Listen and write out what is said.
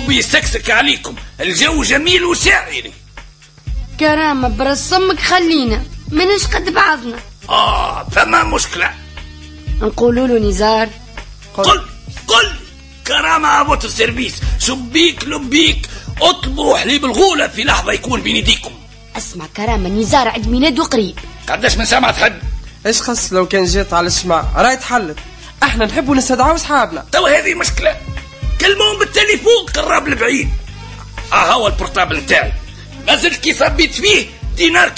ربي يسكسك عليكم، الجو جميل وشاعري. كرامة برسمك خلينا منش قد بعضنا. فما مشكلة. نقولوا له نزار. قل كرامة ابوت السيرفيس، شبيك لبيك اطلبوا حليب الغولة في لحظة يكون بين يديكم. اسمع كرامة، نزار عيد ميلاده قريب. قداش من ساعة تحب؟ ايش خص لو كان جيت على الشمع راي تحلت، احنا نحبوا نستدعوا اصحابنا. تو هذه مشكلة، كلمهم بالتليفون قرب البعيد. هو البورتابل نتاعي، ما زلت كي صبيت فيه دينار